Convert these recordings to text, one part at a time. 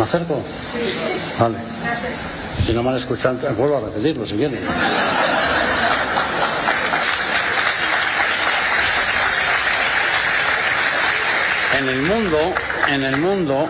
acerco? Sí. Vale. Si no me han escuchado, vuelvo a repetirlo si quieren. En el mundo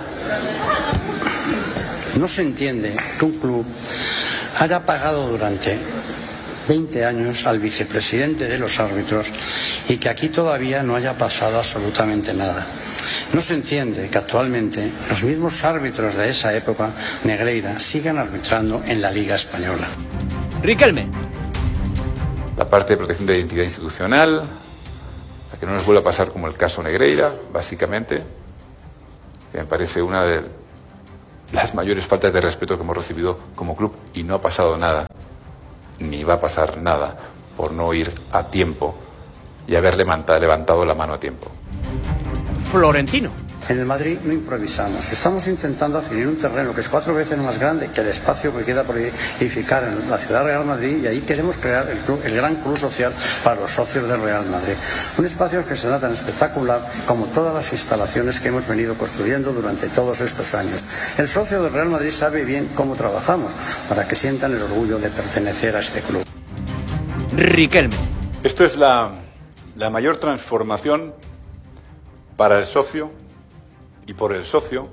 no se entiende que un club haya pagado durante 20 años al vicepresidente de los árbitros y que aquí todavía no haya pasado absolutamente nada. No se entiende que actualmente los mismos árbitros de esa época, Negreira, sigan arbitrando en la Liga Española. Riquelme. La parte de protección de identidad institucional, para que no nos vuelva a pasar como el caso Negreira, básicamente, que me parece una de las mayores faltas de respeto que hemos recibido como club, y no ha pasado nada, ni va a pasar nada, por no ir a tiempo y haber levantado la mano a tiempo. Florentino. En el Madrid no improvisamos. Estamos intentando adquirir un terreno que es 4 veces más grande que el espacio que queda por edificar en la ciudad Real Madrid, y ahí queremos crear el gran club social para los socios del Real Madrid. Un espacio que será tan espectacular como todas las instalaciones que hemos venido construyendo durante todos estos años. El socio del Real Madrid sabe bien cómo trabajamos para que sientan el orgullo de pertenecer a este club. Riquelme. Esto es la mayor transformación para el socio y por el socio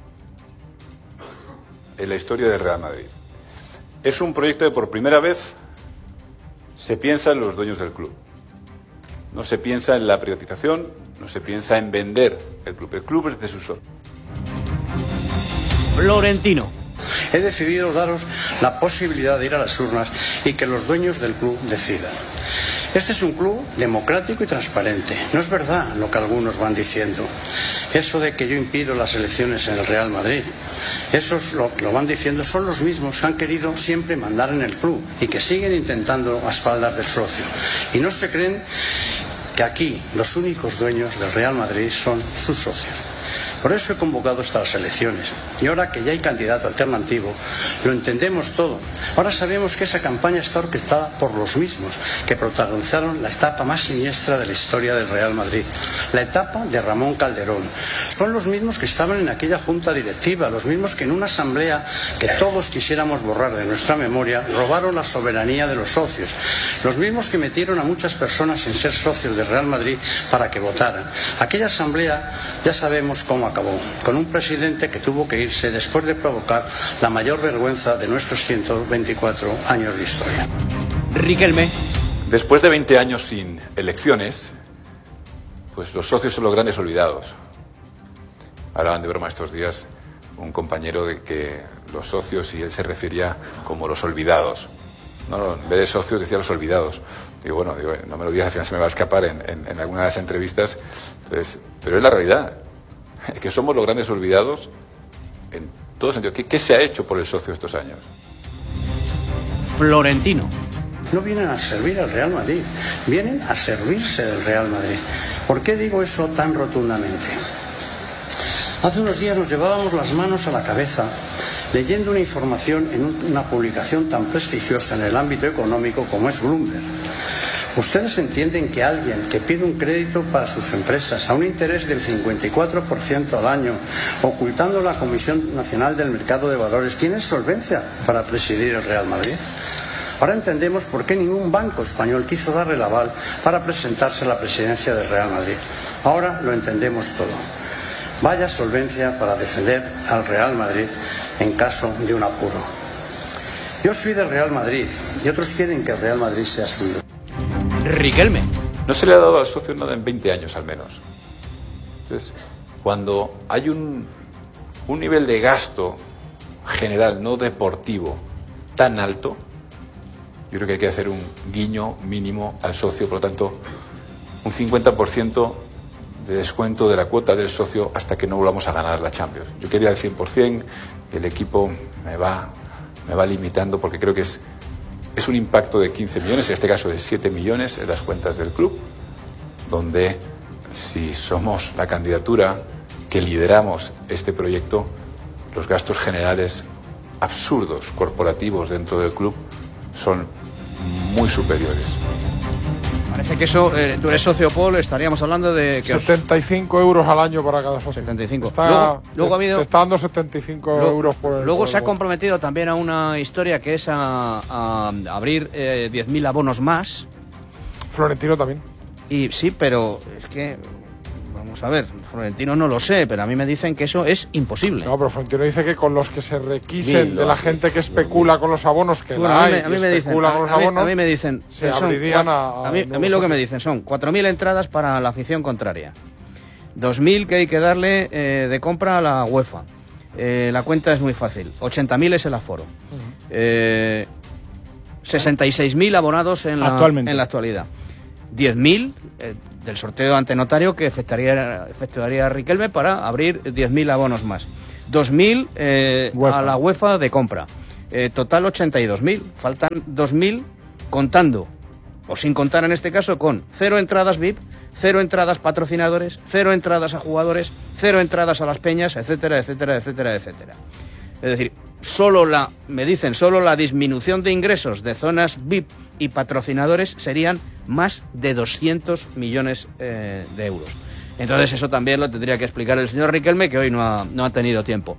en la historia del Real Madrid. Es un proyecto que por primera vez se piensa en los dueños del club. No se piensa en la privatización, no se piensa en vender el club. El club es de sus socios. Florentino. He decidido daros la posibilidad de ir a las urnas y que los dueños del club decidan. Este es un club democrático y transparente. No es verdad lo que algunos van diciendo. Eso de que yo impido las elecciones en el Real Madrid. Esos lo van diciendo son los mismos que han querido siempre mandar en el club y que siguen intentando a espaldas del socio. Y no se creen que aquí los únicos dueños del Real Madrid son sus socios. Por eso he convocado estas elecciones. Y ahora que ya hay candidato alternativo, lo entendemos todo. Ahora sabemos que esa campaña está orquestada por los mismos que protagonizaron la etapa más siniestra de la historia del Real Madrid, la etapa de Ramón Calderón. Son los mismos que estaban en aquella junta directiva, los mismos que en una asamblea que todos quisiéramos borrar de nuestra memoria, robaron la soberanía de los socios. Los mismos que metieron a muchas personas sin ser socios del Real Madrid para que votaran. Aquella asamblea ya sabemos cómo acabó, con un presidente que tuvo que irse después de provocar la mayor vergüenza de nuestros 124 años de historia. Riquelme. Después de 20 años sin elecciones, pues los socios son los grandes olvidados. Hablaban de broma estos días un compañero de que los socios, y él se refería como los olvidados. No, en vez de socios decía los olvidados. Digo, bueno, no me lo digas, al final se me va a escapar en alguna de las entrevistas. Entonces, pero es la realidad, que somos los grandes olvidados en todo sentido. ¿Qué se ha hecho por el socio estos años? Florentino. No vienen a servir al Real Madrid, vienen a servirse del Real Madrid. ¿Por qué digo eso tan rotundamente? Hace unos días nos llevábamos las manos a la cabeza leyendo una información en una publicación tan prestigiosa en el ámbito económico como es Bloomberg. ¿Ustedes entienden que alguien que pide un crédito para sus empresas a un interés del 54% al año, ocultando la Comisión Nacional del Mercado de Valores, tiene solvencia para presidir el Real Madrid? Ahora entendemos por qué ningún banco español quiso darle el aval para presentarse a la presidencia del Real Madrid. Ahora lo entendemos todo. Vaya solvencia para defender al Real Madrid en caso de un apuro. Yo soy del Real Madrid y otros quieren que el Real Madrid sea suyo. Riquelme. No se le ha dado al socio nada en 20 años al menos. Entonces, cuando hay un nivel de gasto general, no deportivo, tan alto, yo creo que hay que hacer un guiño mínimo al socio, por lo tanto, un 50% de descuento de la cuota del socio hasta que no volvamos a ganar la Champions. Yo quería el 100%, el equipo me va limitando porque creo que es un impacto de 15 millones, en este caso de 7 millones en las cuentas del club, donde si somos la candidatura que lideramos este proyecto, los gastos generales absurdos, corporativos dentro del club, son muy superiores. Parece que eso, tú eres socio, Paul, estaríamos hablando de... que 75 euros al año para cada socio. 75. Luego ha habido... Te está dando 75 euros por el... Luego se ha comprometido también a una historia que es a abrir 10.000 abonos más. Florentino también. Y sí, pero es que... Vamos a ver, Florentino no lo sé, pero a mí me dicen que eso es imposible. No, pero Florentino dice que con los que se requisen de la gente que especula con los abonos, que bueno, la hay, a mí me dicen, a mí me dicen, se abrirían a mí lo que me dicen son 4.000 entradas para la afición contraria, 2.000 que hay que darle de compra a la UEFA. La cuenta es muy fácil, 80.000 es el aforo. 66.000 abonados en la actualidad. 10.000 del sorteo ante notario que efectuaría Riquelme para abrir 10.000 abonos más. 2.000 a la UEFA de compra. Total 82.000. Faltan 2.000 contando, o sin contar en este caso, con 0 entradas VIP, 0 entradas patrocinadores, 0 entradas a jugadores, 0 entradas a las peñas, etcétera, etcétera, etcétera, etcétera. Es decir, solo la disminución de ingresos de zonas VIP y patrocinadores serían más de 200 millones de euros. Entonces eso también lo tendría que explicar el señor Riquelme, que hoy no ha tenido tiempo.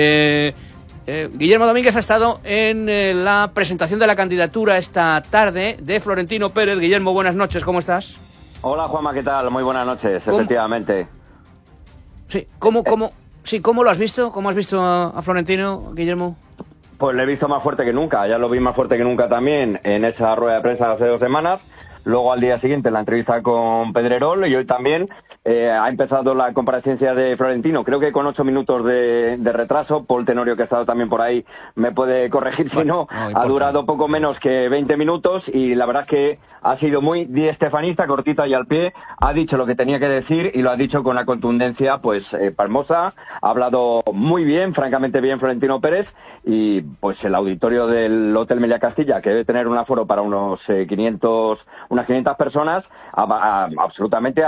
Guillermo Domínguez ha estado en la presentación de la candidatura esta tarde de Florentino Pérez. Guillermo, buenas noches, ¿cómo estás? Hola Juanma, ¿qué tal? Muy buenas noches, efectivamente. Sí, ¿cómo lo has visto? ¿Cómo has visto a Florentino, Guillermo? Pues le he visto más fuerte que nunca, ya lo vi más fuerte que nunca también en esa rueda de prensa hace 2 semanas, luego al día siguiente la entrevista con Pedrerol y hoy también ha empezado la comparecencia de Florentino, creo que con 8 minutos de retraso. Paul Tenorio, que ha estado también por ahí, me puede corregir si no, ha durado poco menos que 20 minutos y la verdad es que ha sido muy diestefanista, cortita y al pie, ha dicho lo que tenía que decir y lo ha dicho con una contundencia pues palmosa, ha hablado muy bien, francamente bien Florentino Pérez y pues el auditorio del Hotel Meliá Castilla, que debe tener un aforo para unas 500 personas, absolutamente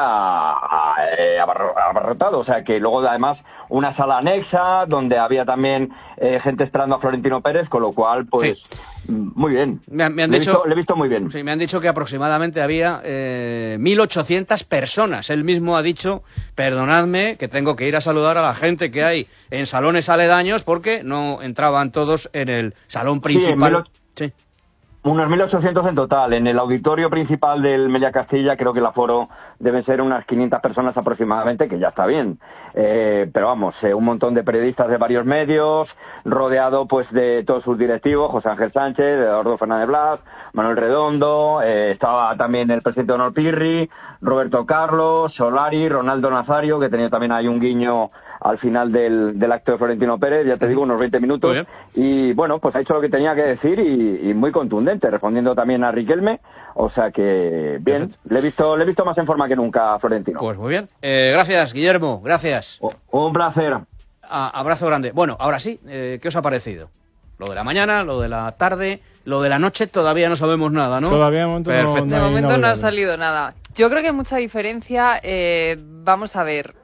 abarrotado, o sea que luego además una sala anexa donde había también gente esperando a Florentino Pérez, con lo cual pues sí. Muy bien, me han dicho, le he visto muy bien. Sí, me han dicho que aproximadamente había 1.800 personas. Él mismo ha dicho, perdonadme, que tengo que ir a saludar a la gente que hay en salones aledaños porque no entraban todos en el salón principal. Sí. Unos 1.800 en total. En el auditorio principal del Meliá Castilla creo que el aforo deben ser unas 500 personas aproximadamente, que ya está bien. Pero vamos, un montón de periodistas de varios medios, rodeado pues de todos sus directivos, José Ángel Sánchez, Eduardo Fernández Blas, Manuel Redondo, estaba también el presidente Honor Pirri, Roberto Carlos, Solari, Ronaldo Nazario, que tenía también ahí un guiño al final del acto de Florentino Pérez, ya te digo, unos 20 minutos, y bueno, pues ha hecho lo que tenía que decir y muy contundente, respondiendo también a Riquelme, o sea que bien, le he visto más en forma que nunca a Florentino. Pues muy bien, gracias Guillermo, gracias. Un placer. Abrazo grande. Bueno, ahora sí, ¿qué os ha parecido? Lo de la mañana, lo de la tarde, lo de la noche, todavía no sabemos nada, ¿no? Todavía de momento de momento no ha salido nada. Yo creo que hay mucha diferencia, vamos a ver.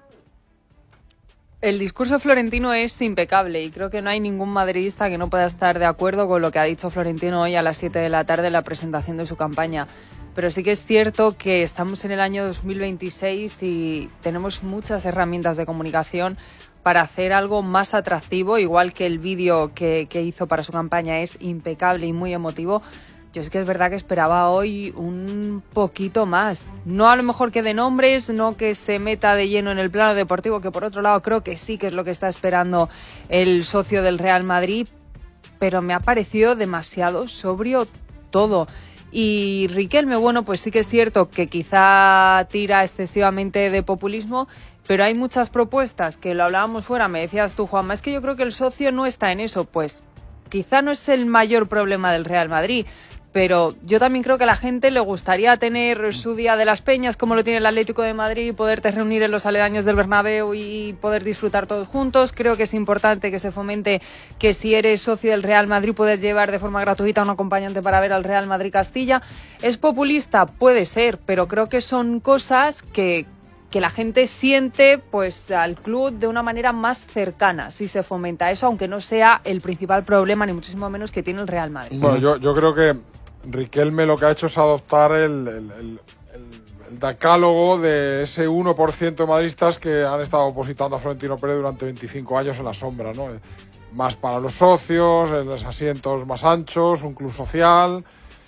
El discurso de Florentino es impecable y creo que no hay ningún madridista que no pueda estar de acuerdo con lo que ha dicho Florentino hoy a las 7 de la tarde en la presentación de su campaña. Pero sí que es cierto que estamos en el año 2026 y tenemos muchas herramientas de comunicación para hacer algo más atractivo, igual que el vídeo que hizo para su campaña es impecable y muy emotivo. Yo es que es verdad que esperaba hoy un poquito más. No a lo mejor que de nombres, no que se meta de lleno en el plano deportivo, que por otro lado creo que sí que es lo que está esperando el socio del Real Madrid, pero me ha parecido demasiado sobrio todo. Y Riquelme, bueno, pues sí que es cierto que quizá tira excesivamente de populismo, pero hay muchas propuestas que lo hablábamos fuera, me decías tú, Juanma, es que yo creo que el socio no está en eso, pues quizá no es el mayor problema del Real Madrid, pero yo también creo que a la gente le gustaría tener su día de las peñas como lo tiene el Atlético de Madrid, poderte reunir en los aledaños del Bernabéu y poder disfrutar todos juntos. Creo que es importante que se fomente que si eres socio del Real Madrid puedes llevar de forma gratuita a un acompañante para ver al Real Madrid Castilla. ¿Es populista? Puede ser, pero creo que son cosas que la gente siente pues al club de una manera más cercana si se fomenta eso, aunque no sea el principal problema ni muchísimo menos que tiene el Real Madrid. Bueno, yo creo que Riquelme lo que ha hecho es adoptar el decálogo de ese 1% de madridistas que han estado opositando a Florentino Pérez durante 25 años en la sombra, ¿no? Más para los socios, los asientos más anchos, un club social,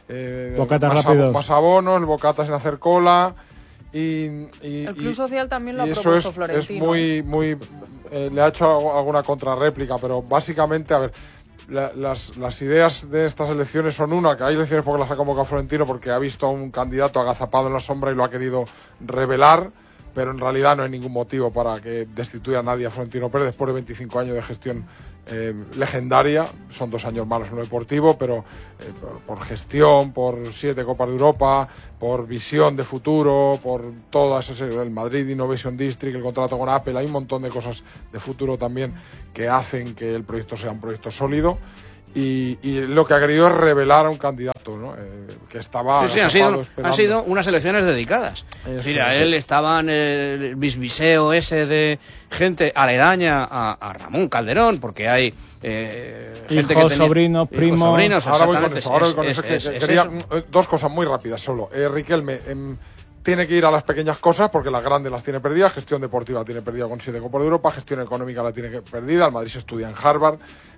más abonos, el bocata sin hacer cola. El club social también lo ha propuesto propuesto Florentino. Es muy le ha hecho alguna contrarréplica, pero básicamente, a ver, las ideas de estas elecciones son una, que hay elecciones porque las ha convocado Florentino porque ha visto a un candidato agazapado en la sombra y lo ha querido revelar, pero en realidad no hay ningún motivo para que destituya a nadie a Florentino Pérez después de 25 años de gestión legendaria. Son 2 años malos en lo deportivo, pero por gestión, por 7 Copas de Europa, por visión de futuro, por todas el Madrid Innovation District, el contrato con Apple, hay un montón de cosas de futuro también que hacen que el proyecto sea un proyecto sólido. Y lo que ha querido es revelar a un candidato, ¿no? Que estaba esperando. Han sido unas elecciones dedicadas. Mira, él estaba en el bisbiseo ese de gente aledaña a Ramón Calderón, porque hay gente hijos, sobrinos, primos. Ahora voy con eso. Quería 2 cosas muy rápidas solo. Riquelme tiene que ir a las pequeñas cosas porque las grandes las tiene perdidas. Gestión deportiva tiene perdida con 7 Copas de Europa, gestión económica la tiene perdida. El Madrid se estudia en Harvard.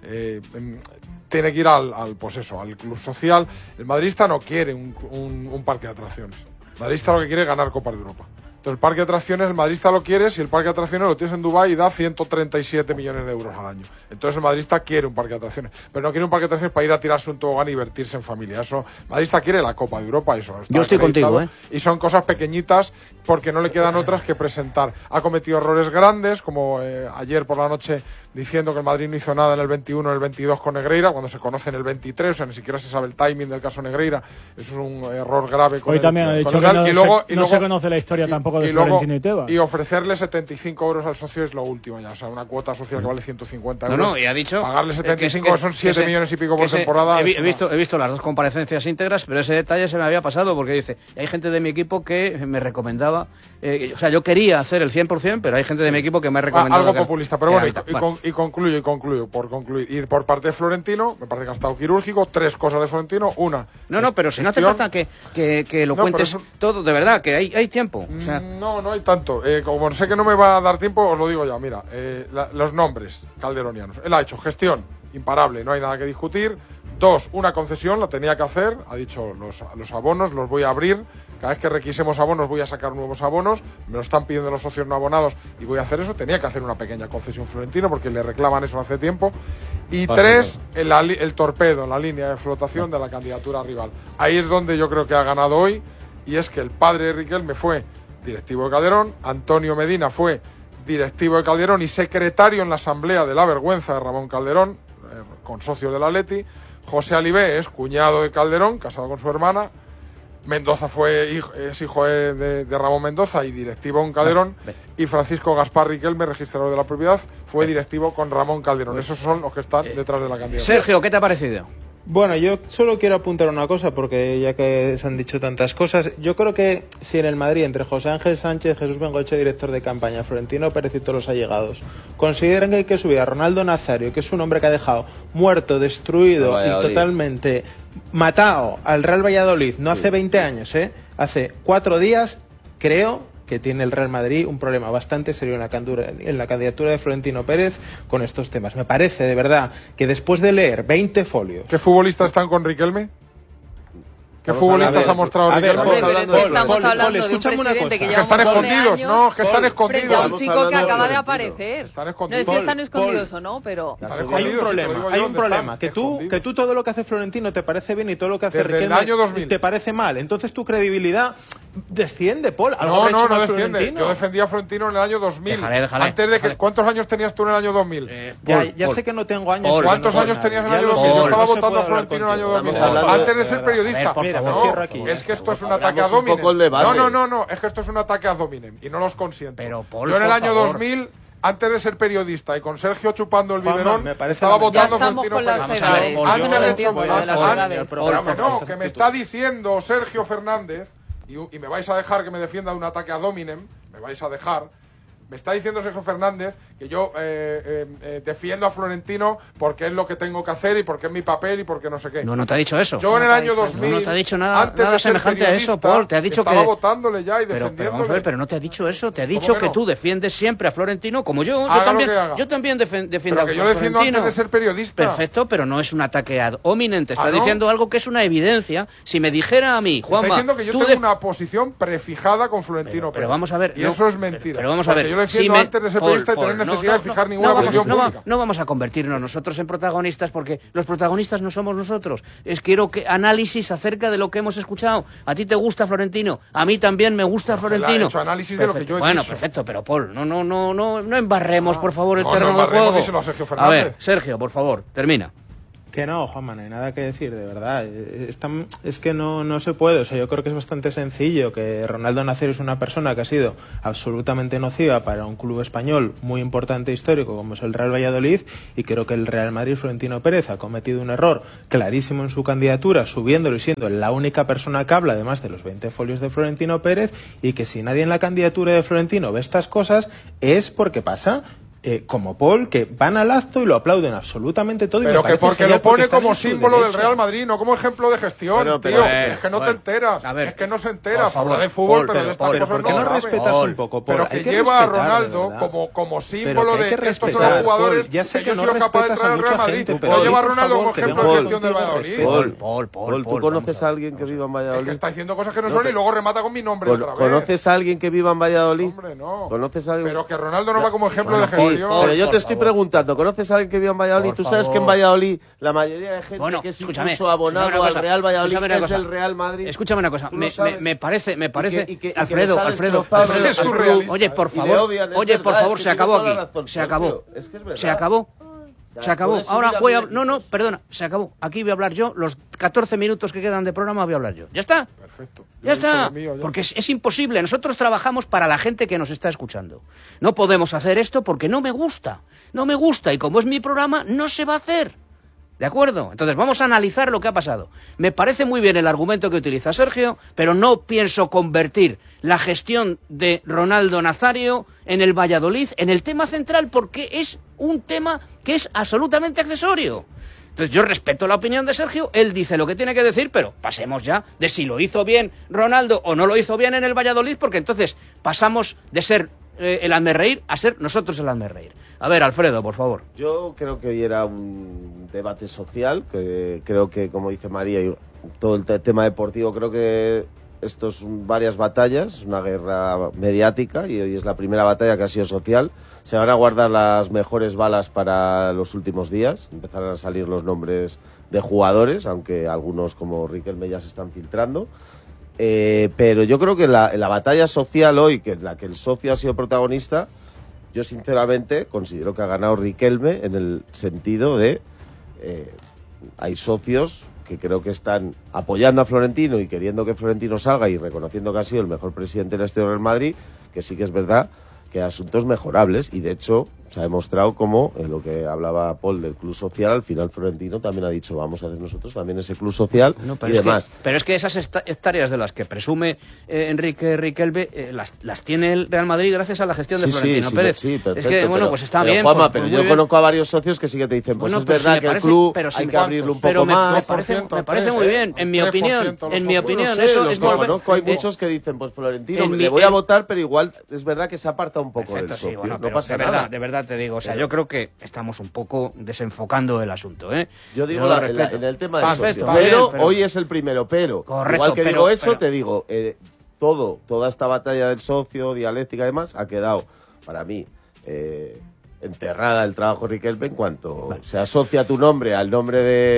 Tiene que ir al club social. El madridista no quiere un parque de atracciones. El madridista lo que quiere es ganar Copas de Europa. Entonces el parque de atracciones, el madridista lo quiere si el parque de atracciones lo tienes en Dubái y da 137 millones de euros al año. Entonces el madridista quiere un parque de atracciones, pero no quiere un parque de atracciones para ir a tirarse un tobogán y divertirse en familia. Eso, el madridista quiere la Copa de Europa, eso. Yo estoy contigo, Y son cosas pequeñitas porque no le quedan otras que presentar. Ha cometido errores grandes, como ayer por la noche diciendo que el Madrid no hizo nada en el 21, en el 22 con Negreira, cuando se conoce en el 23, o sea, ni siquiera se sabe el timing del caso Negreira. Eso es un error grave. Hoy también ha dicho que no se conoce la historia tampoco de Florentino y Tebas. Y ofrecerle 75 euros al socio es lo último ya, o sea, una cuota social que vale 150 euros. No, y ha dicho... Pagarle 75 son 7 millones y pico por temporada. He visto las 2 comparecencias íntegras, pero ese detalle se me había pasado, porque dice, hay gente de mi equipo que me recomendaba, o sea, yo quería hacer el 100%, pero hay gente de mi equipo que me ha recomendado... Algo populista, pero bueno, y concluyo, por concluir. Y por parte de Florentino, me parece que ha estado quirúrgico, 3 cosas de Florentino, una... No, pero si no hace falta que lo cuentes todo, de verdad, que hay tiempo. O sea... No hay tanto. Como sé que no me va a dar tiempo, os lo digo ya. Mira, los nombres calderonianos. Él ha hecho gestión imparable, no hay nada que discutir. 2, una concesión, la tenía que hacer. Ha dicho, los abonos los voy a abrir. Cada vez que requisemos abonos voy a sacar nuevos abonos. Me lo están pidiendo los socios no abonados y voy a hacer eso. Tenía que hacer una pequeña concesión Florentino porque le reclaman eso hace tiempo. Y 3, el torpedo en la línea de flotación de la candidatura rival. Ahí es donde yo creo que ha ganado hoy, y es que el padre de Riquelme fue directivo de Calderón, Antonio Medina fue directivo de Calderón y secretario en la asamblea de la vergüenza de Ramón Calderón, con socios del Atleti. José Alibé es cuñado de Calderón, casado con su hermana. Mendoza es hijo de Ramón Mendoza y directivo en Calderón. Y Francisco Gaspar Riquelme, registrador de la propiedad, fue directivo con Ramón Calderón. Esos son los que están detrás de la candidatura. Sergio, ¿qué te ha parecido? Bueno, yo solo quiero apuntar una cosa, porque ya que se han dicho tantas cosas, yo creo que si en el Madrid, entre José Ángel Sánchez, Jesús Bengoechea, director de campaña, Florentino Pérez y todos los allegados, consideran que hay que subir a Ronaldo Nazario, que es un hombre que ha dejado muerto, destruido y totalmente matado al Real Valladolid, no hace 20 años, hace 4 días, creo que tiene el Real Madrid un problema bastante serio en la candidatura de Florentino Pérez con estos temas. Me parece, de verdad, que después de leer 20 folios... ¿Qué futbolistas están con Riquelme? ¿Qué futbolistas ha mostrado Riquelme? Estamos hablando de un presidente que lleva están escondidos, no, que están escondidos. A un chico que acaba de aparecer. Están escondidos. No sé si están escondidos o no, pero... Hay un problema, que tú todo lo que hace Florentino te parece bien y todo lo que hace Riquelme te parece mal. Entonces tu credibilidad desciende, Paul. No desciende. Yo defendía a Florentino en el año 2000. Déjale. Antes de que, ¿cuántos años tenías tú en el año 2000? Ya sé que no tengo años. ¿Cuántos años tenías en el año 2000? Yo estaba votando a Florentino en el año 2000. Antes de ser periodista. Es que esto es un ataque a dominem. No, es que esto es un ataque a dominem y no los consiento. Yo en el año 2000, antes de ser periodista y con Sergio chupando el biberón, estaba votando a Florentino Pérez. No, que me está diciendo Sergio Fernández, y me vais a dejar que me defienda de un ataque a dominem, me vais a dejar, Me está diciendo Sergio Fernández que yo defiendo a Florentino porque es lo que tengo que hacer y porque es mi papel y porque no sé qué. No te ha dicho eso. Yo en el año 2000... No te ha dicho nada semejante a eso, Paul. Te ha dicho estaba votándole ya y defendiéndole. Pero vamos a ver, pero no te ha dicho eso. Te ha dicho que tú defiendes siempre a Florentino, como yo. Yo también defiendo a Florentino. Pero que yo defiendo antes de ser periodista. Perfecto, pero no es un ataque ad hominem. Te está diciendo algo que es una evidencia. Si me dijera a mí, Juanma... Está diciendo que yo tengo una posición prefijada con Florentino. Pero vamos a ver... Y eso es mentira. Pero vamos a ver... Yo le defiendo antes de ser periodista y tener necesidad de fijar ninguna posición pública. No vamos a convertirnos nosotros en protagonistas porque los protagonistas no somos nosotros. Quiero que análisis acerca de lo que hemos escuchado. A ti te gusta Florentino, a mí también me gusta Florentino. He hecho análisis de lo que yo he dicho. Bueno, perfecto, pero Paul, no embarremos, por favor, el terreno de juego. Díselo a Sergio Fernández. A ver, Sergio, por favor, termina. Que no, Juanma, no hay nada que decir, de verdad. Es que no se puede. O sea, yo creo que es bastante sencillo que Ronaldo Nazario es una persona que ha sido absolutamente nociva para un club español muy importante e histórico como es el Real Valladolid, y creo que el Real Madrid, Florentino Pérez, ha cometido un error clarísimo en su candidatura, subiéndolo y siendo la única persona que habla, además de los 20 folios de Florentino Pérez, y que si nadie en la candidatura de Florentino ve estas cosas es porque pasa... como Paul, que van al acto y lo aplauden absolutamente todo. Pero que porque lo pone como símbolo del Real Madrid, no como ejemplo de gestión, bueno, tío. Es que no te enteras. Es que no se entera. Habla de fútbol, pero de estas cosas ¿por qué no respetas un poco, Paul? Pero que lleva a Ronaldo como símbolo de que estos son los jugadores ya sé que yo he sido capaz de entrar al Real Madrid. No lleva a Ronaldo como ejemplo de gestión del Valladolid. Paul, ¿tú conoces a alguien que viva en Valladolid? Es que está diciendo cosas que no son y luego remata con mi nombre otra vez. ¿Conoces a alguien que viva en Valladolid? Hombre, no. ¿Conoces a alguien? Pero que Ronaldo no va como ejemplo de gestión. Pero yo te estoy preguntando, ¿conoces a alguien que viva en Valladolid? Tú sabes que en Valladolid la mayoría de gente que es incluso abonado al Real Valladolid, que es el Real Madrid. Escúchame una cosa, me parece, Alfredo, oye, por favor, se acabó aquí, se acabó. Ahora voy a... No, perdona, se acabó. Aquí voy a hablar yo, los 14 minutos que quedan de programa voy a hablar yo. ¿Ya está? Perfecto. Ya está, porque es imposible. Nosotros trabajamos para la gente que nos está escuchando. No podemos hacer esto porque no me gusta, y como es mi programa, no se va a hacer. ¿De acuerdo? Entonces vamos a analizar lo que ha pasado. Me parece muy bien el argumento que utiliza Sergio, pero no pienso convertir la gestión de Ronaldo Nazario en el Valladolid en el tema central, porque es un tema que es absolutamente accesorio. Entonces yo respeto la opinión de Sergio, él dice lo que tiene que decir, pero pasemos ya de si lo hizo bien Ronaldo o no lo hizo bien en el Valladolid, porque entonces pasamos de ser el hazmerreír a ser nosotros el hazmerreír. A ver, Alfredo, por favor. Yo creo que hoy era un debate social, que creo que, como dice María, y todo el tema deportivo, creo que esto son varias batallas, es una guerra mediática y hoy es la primera batalla que ha sido social. Se van a guardar las mejores balas para los últimos días, empezarán a salir los nombres de jugadores, aunque algunos como Riquelme ya se están filtrando. Pero yo creo que en la batalla social hoy, que en la que el socio ha sido protagonista, yo sinceramente considero que ha ganado Riquelme en el sentido de hay socios que creo que están apoyando a Florentino y queriendo que Florentino salga y reconociendo que ha sido el mejor presidente de la historia del Madrid, que sí que es verdad que hay asuntos mejorables y de hecho se ha demostrado como en lo que hablaba Paul del club social, al final Florentino también ha dicho vamos a hacer nosotros también ese club social y demás. Pero es que esas hectáreas de las que presume Enrique Riquelme las tiene el Real Madrid gracias a la gestión de Florentino Pérez. Sí, perfecto, es que bueno, pues está bien. Juanma, pero yo conozco a varios socios que sí que te dicen pues es verdad que el club hay que abrirlo un poco más. Me parece muy bien, en mi opinión, eso es muy bueno. Hay muchos que dicen pues Florentino le voy a votar, pero igual es verdad que se aparta un poco del socio. No pasa nada. De verdad te digo, o sea, yo creo que estamos un poco desenfocando el asunto, ¿eh? Yo digo en el tema del socio, pero hoy es el primero, pero correcto, igual que digo eso, te digo, toda esta batalla del socio, dialéctica y demás, ha quedado, para mí, enterrada el trabajo de Riquelme en cuanto se asocia tu nombre al nombre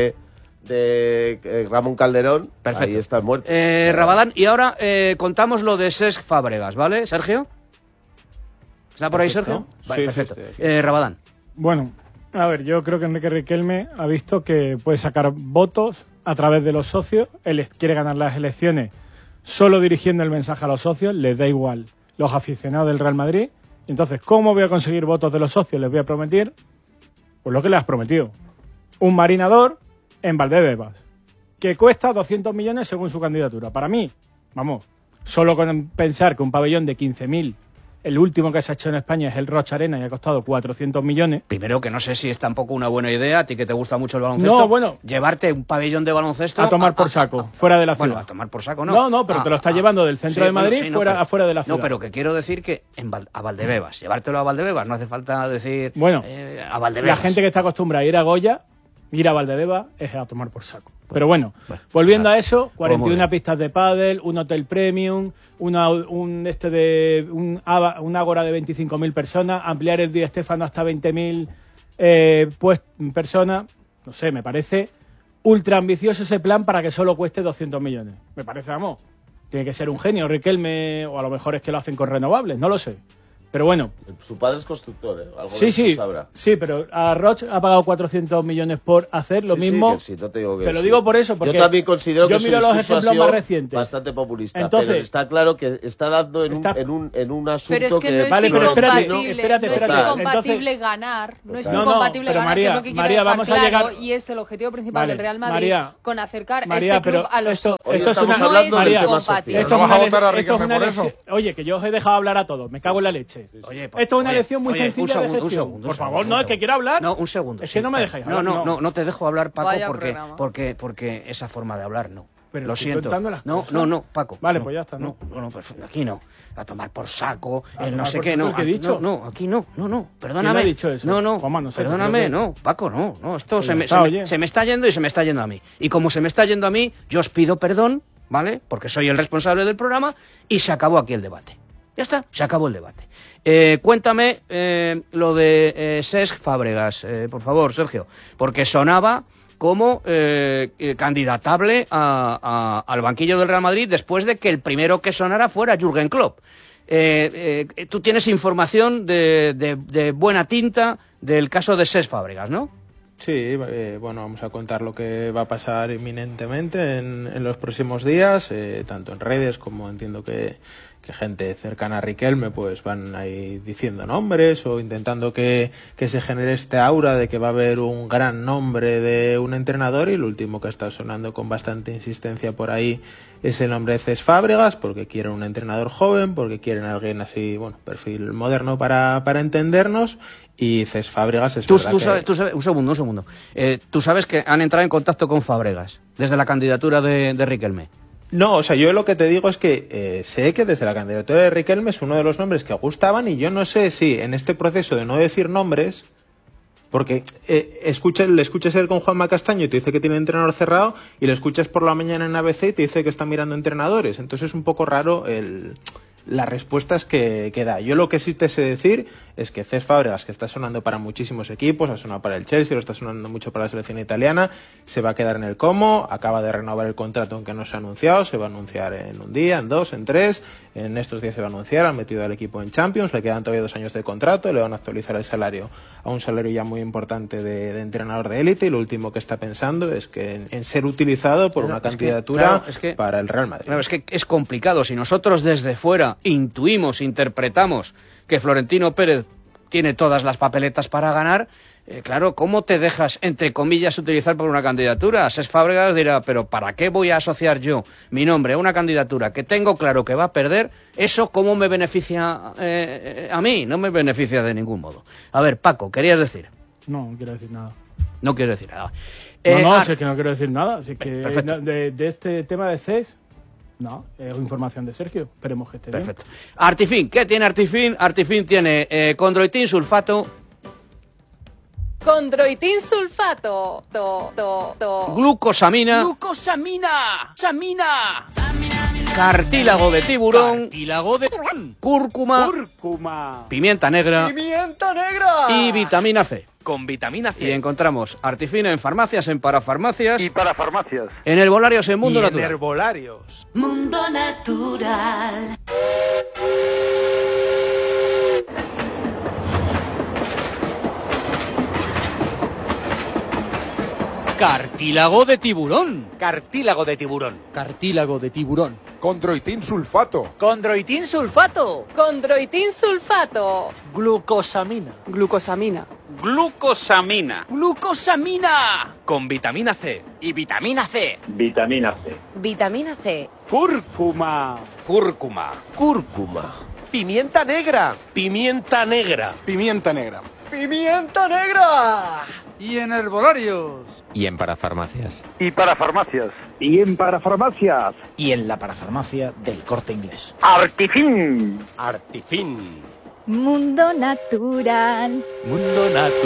de Ramón Calderón, perfecto. Ahí estás muerto. Rabadán, y ahora contamos lo de Cesc Fábregas, ¿vale, Sergio? ¿Está por ahí, Sergio? Vale, sí, perfecto. Sí. Rabadán. Bueno, a ver, yo creo que Enrique Riquelme ha visto que puede sacar votos a través de los socios. Él quiere ganar las elecciones solo dirigiendo el mensaje a los socios. Les da igual los aficionados del Real Madrid. Entonces, ¿cómo voy a conseguir votos de los socios? Les voy a prometer, pues lo que les has prometido. Un marinador en Valdebebas, que cuesta 200 millones según su candidatura. Para mí, vamos, solo con pensar que un pabellón de 15.000 El último que se ha hecho en España es el Rocha Arena y ha costado 400 millones. Primero, que no sé si es tampoco una buena idea, a ti que te gusta mucho el baloncesto, no, bueno, llevarte un pabellón de baloncesto... A tomar por saco, fuera de la ciudad. Bueno, a tomar por saco no. No, pero te lo está llevando del centro de Madrid afuera de la ciudad. No, pero que quiero decir que a Valdebebas, llevártelo a Valdebebas, no hace falta decir... Bueno, a Valdebebas. La gente que está acostumbrada a ir a Goya, ir a Valdebebas es a tomar por saco. Pero bueno, volviendo a eso, 41 pistas de pádel, un hotel premium, un ágora de 25.000 personas, ampliar el Di Stéfano hasta 20.000 personas. No sé, me parece ultra ambicioso ese plan para que solo cueste 200 millones. Me parece, vamos, tiene que ser un genio, Riquelme, o a lo mejor es que lo hacen con renovables, no lo sé. Pero bueno. Su padre es constructor, algo sí, sabrá. Sí, pero a Roch ha pagado 400 millones por hacer lo mismo. Sí, no te digo que te lo digo por eso, porque yo también considero que miro los ejemplos más recientes. Bastante populista. Entonces, pero está claro que está dando en un asunto pero es que no es vale, incompatible, no es incompatible ganar, no es incompatible ganar, María, que es lo que quiero María, dejar vamos claro, a llegar... y es el objetivo principal del Real Madrid, con acercar María, este club a los socios. Estamos hablando del tema social. ¿No vas a votar a Riquelme por eso? Oye, que yo os he dejado hablar a todos, me cago en la leche. Esto es una lección muy sencilla de gestión. Por favor, no, es que quiero hablar. No, un segundo. Es que no me dejáis hablar. No te dejo hablar, Paco, porque esa forma de hablar no. Pero lo siento. No, Paco. Vale, pues ya está. No, perfecto. Aquí no. A tomar por saco, el no sé qué, no. No, aquí no. Perdóname. ¿Quién ha dicho eso? No. Perdóname, no, Paco, no. Esto se me está yendo y se me está yendo a mí. Y como se me está yendo a mí, yo os pido perdón, ¿vale? Porque soy el responsable del programa y se acabó aquí el debate. Ya está, se acabó el debate. Cuéntame lo de Cesc Fábregas, por favor, Sergio, porque sonaba como candidatable al banquillo del Real Madrid después de que el primero que sonara fuera Jürgen Klopp. Tú tienes información de buena tinta del caso de Cesc Fábregas, ¿no? Sí, bueno, vamos a contar lo que va a pasar inminentemente en los próximos días, tanto en redes como entiendo que gente cercana a Riquelme pues van ahí diciendo nombres o intentando que se genere este aura de que va a haber un gran nombre de un entrenador, y lo último que está sonando con bastante insistencia por ahí es el nombre de Cesc Fábregas, porque quieren un entrenador joven, porque quieren a alguien así, bueno, perfil moderno para entendernos. Y Cesc Fábregas es verdad tú sabes, un segundo. Tú sabes que han entrado en contacto con Fábregas desde la candidatura de Riquelme. No, o sea, yo lo que te digo es que sé que desde la candidatura de Riquelme es uno de los nombres que gustaban, y yo no sé si en este proceso de no decir nombres, porque le escuchas ir con Juanma Castaño y te dice que tiene entrenador cerrado, y le escuchas por la mañana en ABC y te dice que está mirando entrenadores. Entonces es un poco raro las respuestas que da. Yo lo que sí te sé decir es que Cesc Fábregas, que está sonando para muchísimos equipos, ha sonado para el Chelsea, lo está sonando mucho para la selección italiana, se va a quedar en el Como, acaba de renovar el contrato aunque no se ha anunciado, se va a anunciar en un día, en dos, en tres, en estos días se va a anunciar, han metido al equipo en Champions, le quedan todavía 2 años de contrato, le van a actualizar el salario a un salario ya muy importante de entrenador de élite, y lo último que está pensando es que en ser utilizado por una candidatura para el Real Madrid. Claro, es que es complicado. Si nosotros desde fuera intuimos, interpretamos que Florentino Pérez tiene todas las papeletas para ganar, claro, ¿cómo te dejas, entre comillas, utilizar por una candidatura? Cesc Fábregas dirá, pero ¿para qué voy a asociar yo mi nombre a una candidatura que tengo claro que va a perder? ¿Eso cómo me beneficia a mí? No me beneficia de ningún modo. A ver, Paco, ¿querías decir? No quiero decir nada. No quiero decir nada. Si es que no quiero decir nada. Si es que de este tema de Cesc... No, es información de Sergio. Esperemos que esté bien. Perfecto. Artifin, ¿qué tiene Artifin? Artifin tiene condroitin sulfato. Condroitin sulfato. Glucosamina. Cartílago de tiburón. Cúrcuma. Pimienta negra. Y vitamina C. Con vitamina C. Y encontramos Artifin en farmacias, en parafarmacias. Y parafarmacias. En herbolarios, en Mundo Natural. En herbolarios. Mundo Natural. Cartílago de tiburón. Cartílago de tiburón. Cartílago de tiburón. Condroitin sulfato. Condroitin sulfato. Condroitin sulfato. Glucosamina. Glucosamina. Glucosamina. Glucosamina. Con vitamina C. Y vitamina C. Vitamina C. Vitamina C. Cúrcuma. Cúrcuma. Cúrcuma. Pimienta negra. Pimienta negra. Pimienta negra. ¡Pimienta negra! Y en herbolarios. Y en parafarmacias. Y parafarmacias. Y en parafarmacias. Y en la parafarmacia del Corte Inglés. Artifin. Artifin. Mundo natural. Mundo natural.